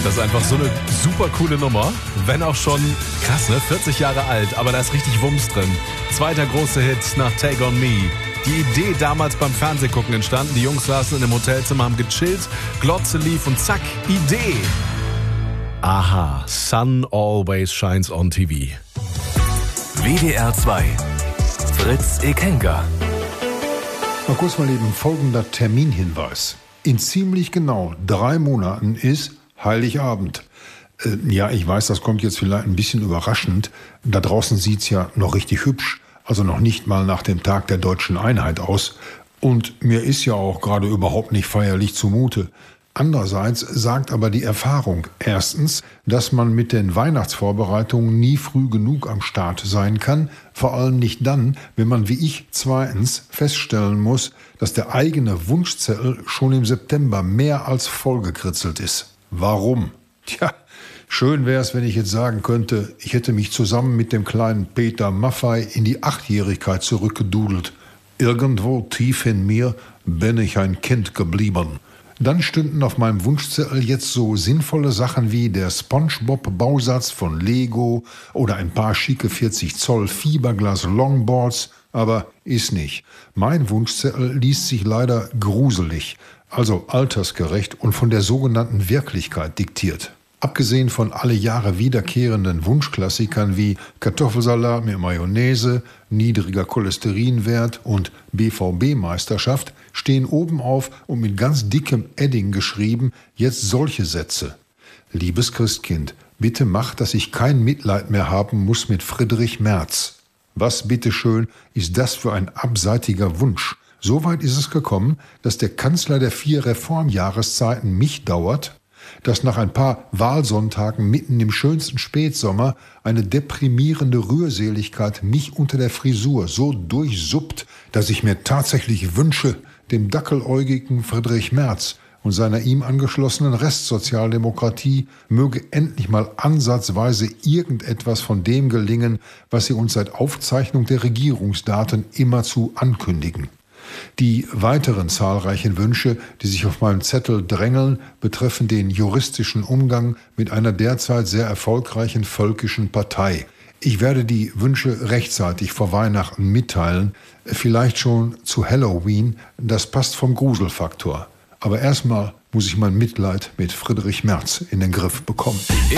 Das ist einfach so eine super coole Nummer. Wenn auch schon, krass, ne? 40 Jahre alt, aber da ist richtig Wumms drin. Zweiter großer Hit nach Take On Me. Die Idee damals beim Fernsehgucken entstanden. Die Jungs saßen in einem Hotelzimmer, haben gechillt, Glotze lief und zack, Idee. Aha, Sun always shines on TV. WDR 2. Fritz Ekenga. Mal kurz, mein Lieben, folgender Terminhinweis. In ziemlich genau 3 Monaten ist Heiligabend. Ja, ich weiß, das kommt jetzt vielleicht ein bisschen überraschend. Da draußen sieht's ja noch richtig hübsch, also noch nicht mal nach dem Tag der deutschen Einheit aus. Und mir ist ja auch gerade überhaupt nicht feierlich zumute. Andererseits sagt aber die Erfahrung erstens, dass man mit den Weihnachtsvorbereitungen nie früh genug am Start sein kann, vor allem nicht dann, wenn man wie ich zweitens feststellen muss, dass der eigene Wunschzettel schon im September mehr als vollgekritzelt ist. Warum? Tja, schön wär's, wenn ich jetzt sagen könnte, ich hätte mich zusammen mit dem kleinen Peter Maffay in die 8-Jährigkeit zurückgedudelt. Irgendwo tief in mir bin ich ein Kind geblieben. Dann stünden auf meinem Wunschzettel jetzt so sinnvolle Sachen wie der SpongeBob-Bausatz von Lego oder ein paar schicke 40 Zoll Fiberglas-Longboards, aber ist nicht. Mein Wunschzettel liest sich leider gruselig, also altersgerecht und von der sogenannten Wirklichkeit diktiert. Abgesehen von alle Jahre wiederkehrenden Wunschklassikern wie Kartoffelsalat mit Mayonnaise, niedriger Cholesterinwert und BVB-Meisterschaft stehen oben auf und mit ganz dickem Edding geschrieben jetzt solche Sätze. Liebes Christkind, bitte mach, dass ich kein Mitleid mehr haben muss mit Friedrich Merz. Was bitteschön ist das für ein abseitiger Wunsch? Soweit ist es gekommen, dass der Kanzler der 4 Reformjahreszeiten mich dauert, dass nach ein paar Wahlsonntagen mitten im schönsten Spätsommer eine deprimierende Rührseligkeit mich unter der Frisur so durchsuppt, dass ich mir tatsächlich wünsche, dem dackeläugigen Friedrich Merz und seiner ihm angeschlossenen Restsozialdemokratie möge endlich mal ansatzweise irgendetwas von dem gelingen, was sie uns seit Aufzeichnung der Regierungsdaten immerzu ankündigen. Die weiteren zahlreichen Wünsche, die sich auf meinem Zettel drängeln, betreffen den juristischen Umgang mit einer derzeit sehr erfolgreichen völkischen Partei. Ich werde die Wünsche rechtzeitig vor Weihnachten mitteilen, vielleicht schon zu Halloween, das passt vom Gruselfaktor. Aber erstmal muss ich mein Mitleid mit Friedrich Merz in den Griff bekommen.